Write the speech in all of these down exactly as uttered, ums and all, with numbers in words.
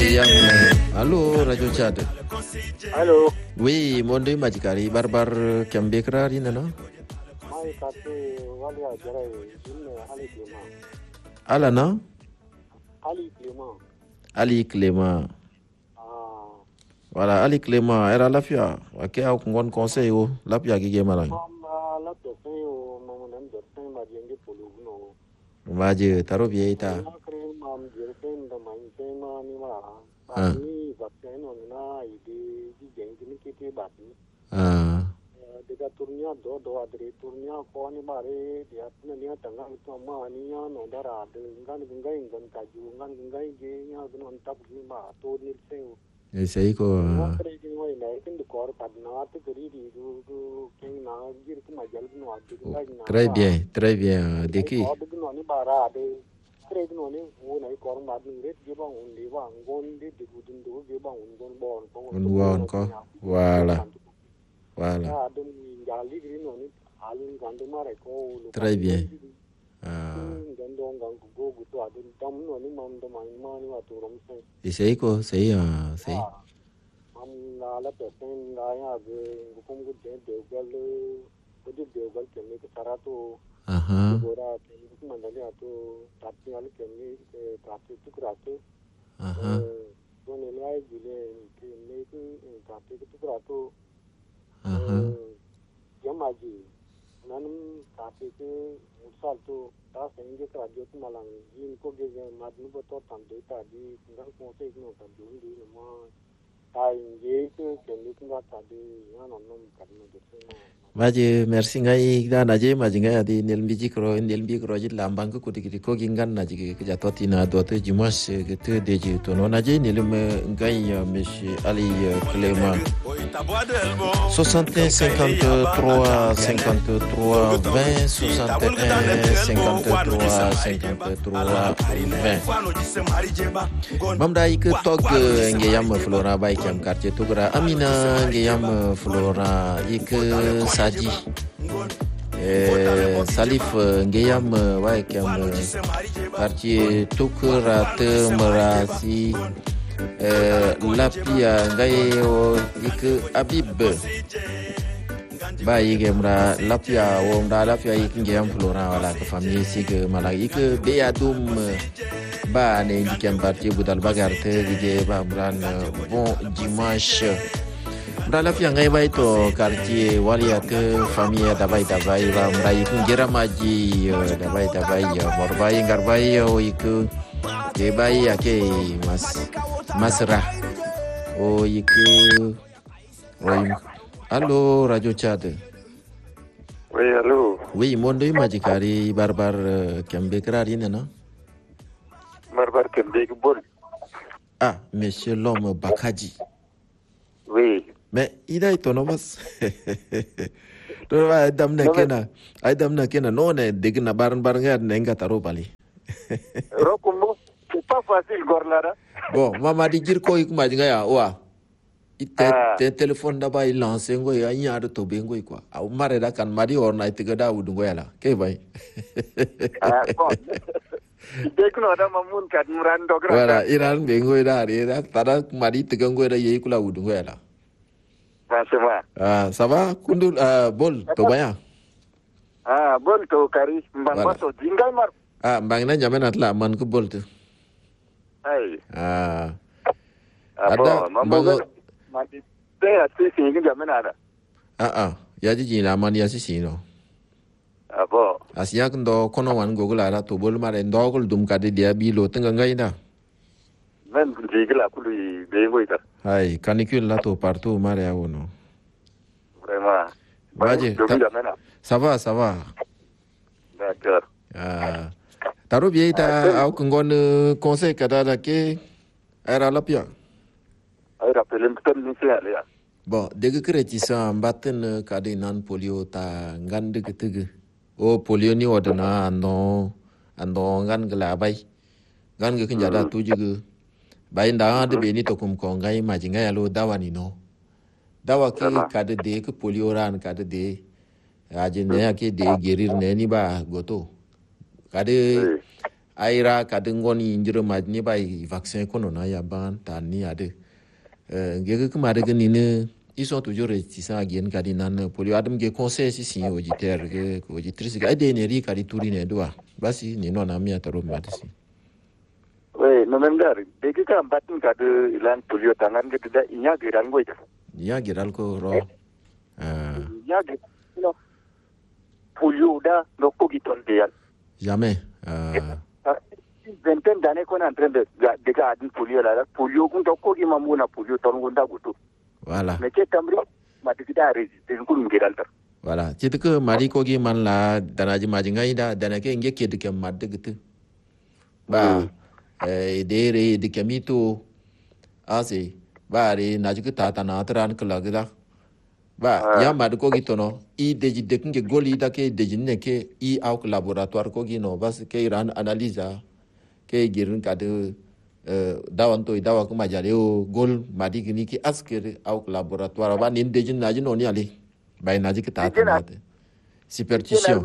Allô, Radio Tchad. Allô. Oui, mon Dieu, Majikari, Barbar Kambekra, Rinana. Alana? Ali Clément. Ali Clément. Ah. Voilà, Ali Clément, era lafia. Ok, au kungon conseil o, lafia gige malang. Mama la personne o mamunan personne ma jenge poluno. Maje taro bieta. Na kre mam jerken da main tema ni ma. Ah. Ni vaccine on na ide di jenge ni kiti bati. Ah. Dega turnia do do adre turnia ko ni bare dia na ni tanga to ma ni ya no dara de ngan ngai ngan ka ju ngan ngai ge nya don tap ni ma to ni se. Esse aí ko. Très bien, très bien. Deki. Unwa encore. Voilà. Voilà. Très bien. Ah. Esse aí ko, sei ah, sei. La la person la ya ge hukum ko de de gal ko de de gal ke ne sara to aha gora ke ni mandali ato tapti wal ke ni tapti tu krato aha to ne la gile ke ne ke tapti tu krato aha jamaji nanum tapti ke usal to ta senge krajo tu malang yin ko ge madnu to tam de ta di ngal ko se no ta dun di ma Maji merci ngai da naje maji ngai adi nelmi jikro nelmi kro ji lambang ko dikiti ko gingan naji ke jatoti na dote dimanche ke te deji to no naje nelme ngai monsieur Ali Clément soixante et un cinquante-trois cinquante-trois vingt soixante et un cinquante-trois cinquante-trois vingt Mamda ik tog nge yam Flora bay kam quartier Togra Amina nge yam Flora ik Saji eh, Salif nge yam way kam quartier Togra te Merasi eh, Lapia ngai o ik Abib ba yige mra lapia wo mra lapia yike nge yam Flora wala ka famille sig mala ik be adum ba ne ndikem parti budal bagar te dige ba bran bon dimanche mra lapia ngai bay to quartier walia te famille dabai dabai ba mra yike ngera maji dabai dabai morbay ngarbay o yike de bay ake mas masra o yike roy. Allô, Radio Tchad. Oui, allô. Oui, mon Dieu, Majikari, Barbar Kambekra, non? Barbar Kambekbol. Ah, monsieur l'homme Bakaji. Oui. Mais il a été nommé. Tu vas être damné kena. Ay damné kena. Non, ne degna baran baran nenga taro bali. Rokumo, c'est pas facile, Gorlara. Bon, maman dit dire quoi, il m'a dit, ouais. Te téléphone d'abord il lance ngo ya nyaado to bengo quoi au mare da kan mari or na itiga da wudu ngo yala ke bay ah bon dekno da mamun kat muran dogra wala iran bengo da re da tada mari tiga ngo da yeyi kula wudu ngo yala masema ah ça va kundul ah bol to baya ah bol to kari mbang baso jingal mar ah mbang na nyamena tla man ko bol to ai ah ada mamun mati te ati singi jamena ada ah ah ya ji na man ya si sino abo asiya ndo kono wan google ara to bol mare ndogol dum kade dia bi lo tanga ngai na men jigla kuli be ngoita hai canicule là to partout mare a wono vraiment baje ça va ça va d'accord ah taro bieta au kungon conseil kada da ke era lapia ay rappelem tan ni se ale bon dege kreti sa mbaten kade nan polio ta ngande getege o polio ni odana no ando ngan gla bay ngan ge kinjada tujuge bay nda de beni to kum ko ngai majinga yalo dawani no dawa ke kade de ke polio ran kade de aje ne ake de gerir ne ni ba goto kade aira kadengoni injiro madni bai vaccin kono na ya ban tani ade euh ngeke kuma de ni ils sont toujours réticents à gien kadi nan polio adam ge conseil si si auditeur ge auditrice ga de ne ri kadi turi ne doa basi ni non ami ataro madisi oui no même dar de ke kam batin ka de ilan polio tangan ge da inya ge ran goita ya ge ral ko ro ah ya ge no polio da no ko giton de yal jamais ah vingtaine d'années qu'on est en train de de garder polio là polio kun to ko gi mamuna polio ton gonda gutu voilà mais que tamri ma de da résister kun ngiral tar voilà ci que mari ko gi man la dana ji maji ngai da dana ke nge ke de ke madde gitu ba eh de re de kemito ase ba re na ji ta ta na tran kala gida ba ya mad ko gi tono i de ji de ke goli da ke de ji ne ke i au laboratoire ko gi no bas ke ran analyse ke girin ka de dawan to dawa kuma jare o gol madi gini ki asker au laboratoire ba nin de jin na jin oni ali bay na ji ta ta superstition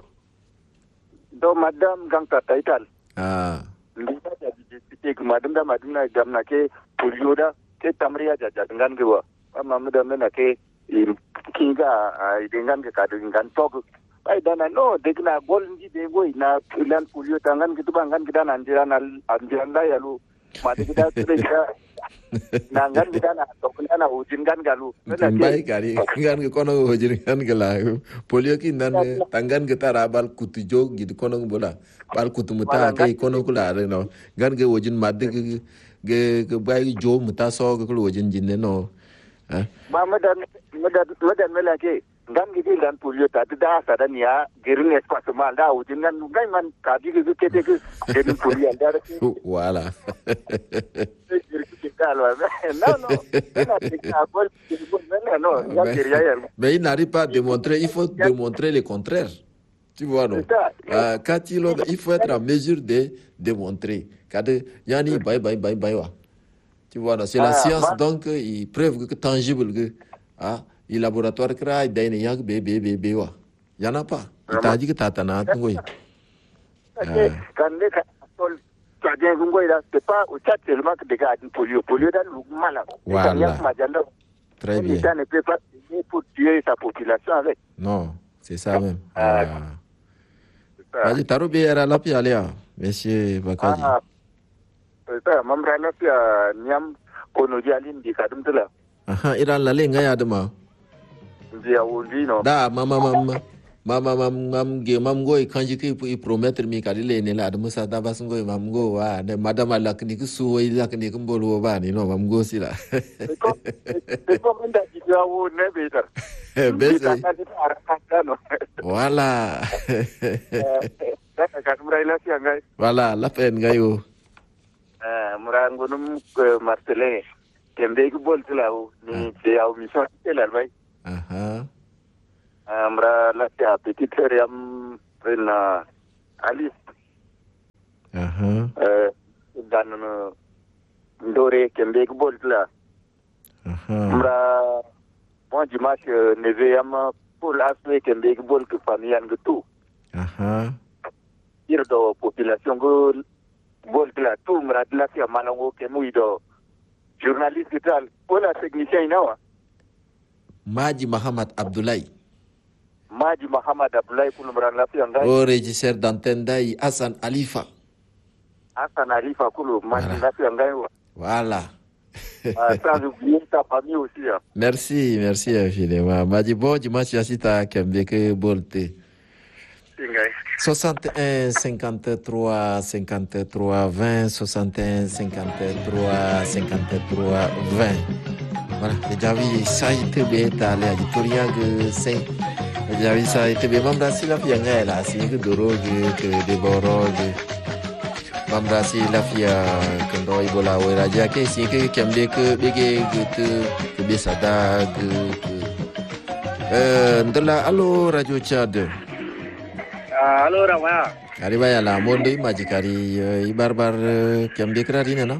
do madam gangta taital ah lida da di ke madam da madam na gam na ke polio da ke tamriya ja ja ngan gewa amma mu da mena ke kinga ai dengan ke ka dengan tok ai dana no de na gol ndi de goi na ilan polio tangan gitu bangan kita nanjiran anjiran da ya lu mati kita sudah nangan kita na tokna na ujin kan galu baik kali kan ke kono ujin kan gala polio ki nan tangan kita rabal kutu jog gitu kono bola bal kutu muta kai kono kula no gan ke ujin madde ke ke bayi jo muta so ke ujin jinne no eh mamadan madan madan melake ngam gi lan polio ta da sa da niya gerin espace mal da ujin nan ngai man ka di ke ke ke gerin polio da voilà non non non mais il n'arrive pas à démontrer, il faut démontrer le contraire, tu vois non euh, quand il, il faut être en mesure de démontrer quand yani bye bye bye bye tu vois non c'est la science donc il preuve que tangible que ah il laboratoire cra il y a be be be be wa y en a pas il t'a dit que t'as t'as oui quand les Kadien Gungoy là, c'est pas au chat seulement que des gars polio. Polio dans le mal. Voilà. Très bien. Ça ne peut pas aider pour tuer sa population avec. Non, c'est ça même. Ah. Vas-y, Taro Biera la pialia, monsieur Bakaji. Ah. C'est ça, mamra na pia niam kono jalin di kadum tela. Aha, iran la lenga ya dema. Dia undi no. Da mama mama. Mama mam mam ge mam goy kanji ki pu promettre mi kadile ne la de musa da bas goy mam go wa ne madame la kni ku su way la kni ku mbolo ba ni no mam go si la ko ko menda di ya wo ne be ta be voilà da ka mura ila si ngai voilà la pen ngai o eh mura ngonum martele kembe ku bol tla o ni se au mission tela bai aha amra la tia petit frère am na ali aha eh dan no ndore kembe ko boltla aha amra bon dimanche neve am pour la soirée kembe ko bol ko famille an tout aha ir do population go boltla tout mra la tia malango ke muido journaliste tal wala technicien inawa Maji Muhammad Abdoulaye Maji Muhammad Abdoulaye pour me rendre la fi ngai o régisseur d'antenne dai Hassan Alifa Hassan Alifa kulu Maji la fi ngai voilà ah sans oublier ta famille aussi hein. Merci merci infiniment Maji bon dimanche asita kembeke bolte soixante et un cinquante-trois cinquante-trois vingt soixante et un cinquante-trois cinquante-trois vingt voilà déjà oui ça a été bien allé à Victoria que c'est déjà oui ça a été bien même si la fille est là c'est que doroge que de boroge même si la fille que doit y voler ou la dia que c'est que kembe que bege que que besada que euh de la allo radio Tchad allo Ramaya ari baya la mondo imaji kari ibarbar kembe krari na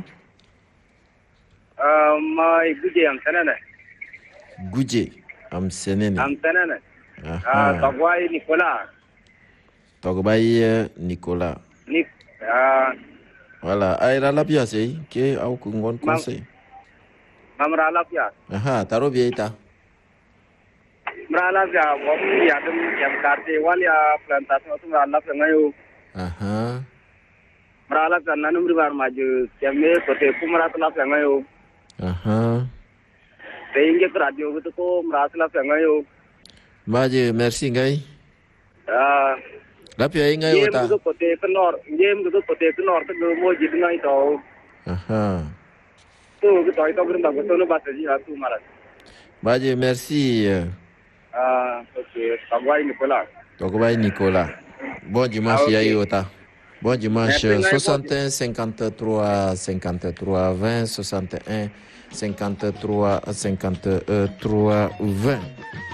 mai guje am sanana guje am senene am sanana ah tagwai Nicolas tagwai Nicolas ni Ah, Voilà, aira la pia sei ke au ku ngon conseil. mamra la pia. Aha, taro bieita. Mra la pia, wo ya dum jam karte wal ya plantation tu mra la pia ngayo. Aha. Mra la kan nanum ribar maju kemme kote kumra la pia ngayo. Aha. Teinge radio gitu ko mra la pia ngayo. Maje merci ngai. Ah, La pia ngai game ota. gitu kote kenor, game gitu kote kenor tu mo jid ngai to. Aha. Tu gitu itu berin bagus tu no bataji atu mara. Maje merci. Ah, okay, tambah ini pula. Tokobai Nicolas. Bon dimanche Ah, okay. Yayota. Bon dimanche Merci, ngai, soixante et un cinquante-trois cinquante-trois vingt soixante et un cinquante-trois cinquante-trois vingt.